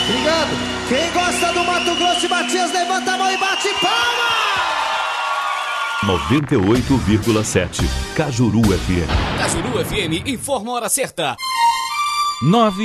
Obrigado. Quem gosta do Mato Grosso e Matias, levanta a mão e bate palma! 98,7 Cajuru FM. Cajuru FM informa a hora certa. 9